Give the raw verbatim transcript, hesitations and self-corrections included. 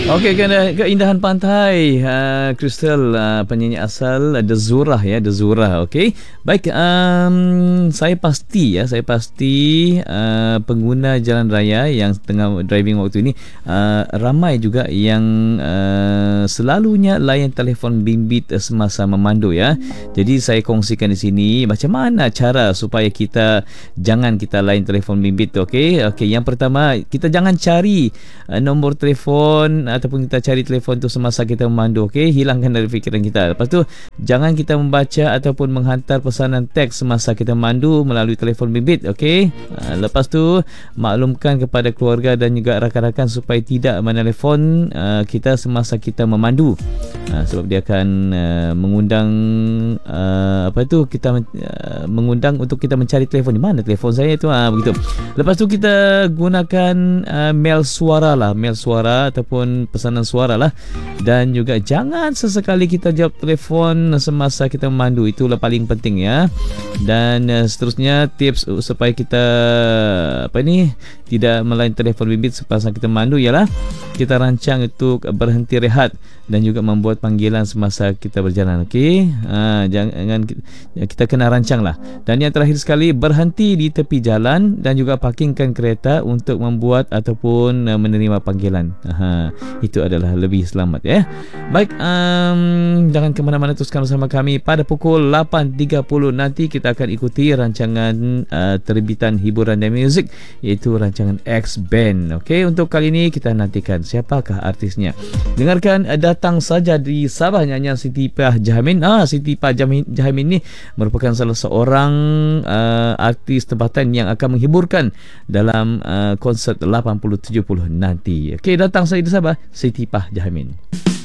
Okey, ke- keindahan pantai uh, Crystal, uh, penyanyi asal uh, The Zurah ya, The Zurah. Okey. Baik, um, saya pasti ya, saya pasti uh, pengguna jalan raya yang tengah driving waktu ini uh, ramai juga yang uh, selalunya layan telefon bimbit semasa memandu ya. Jadi saya kongsikan di sini macam mana cara supaya kita jangan kita layan telefon bimbit. Okey. Okey, yang pertama, kita jangan cari uh, nombor telefon ataupun kita cari telefon tu semasa kita memandu. Okey, hilangkan dari fikiran kita. Lepas tu jangan kita membaca ataupun menghantar pesanan teks semasa kita memandu melalui telefon bimbit. Okey, uh, lepas tu maklumkan kepada keluarga dan juga rakan-rakan supaya tidak menelefon uh, kita semasa kita memandu, uh, sebab dia akan uh, mengundang uh, apa tu kita uh, mengundang untuk kita mencari telefon. Di mana telefon saya tu, uh, begitu. Lepas tu kita gunakan uh, mail suara lah, mail suara ataupun pesanan suara lah. Dan juga jangan sesekali kita jawab telefon semasa kita memandu. Itulah paling penting ya. Dan uh, seterusnya tips supaya kita apa ni tidak melayan telefon bimbit semasa kita memandu ialah kita rancang untuk berhenti rehat dan juga membuat panggilan semasa kita berjalan. Okey, ha, jangan kita kena rancang lah. Dan yang terakhir sekali, berhenti di tepi jalan dan juga parkingkan kereta untuk membuat ataupun uh, menerima panggilan. Aha, itu adalah lebih selamat ya. Baik, um, jangan ke mana-mana, teruskan bersama kami pada pukul lapan tiga puluh nanti. Kita akan ikuti rancangan uh, terbitan hiburan dan muzik, iaitu rancangan X-Band. Okey, untuk kali ini kita nantikan siapakah artisnya. Dengarkan uh, datang saja di Sabah, nyanyian Siti Pah Jahamin. Ah, Siti Pah Jahamin ni merupakan salah seorang uh, artis tempatan yang akan menghiburkan dalam uh, konsert lapan puluh tujuh puluh nanti. Okey, datang saja di Sabah, Siti Pah Jahamin.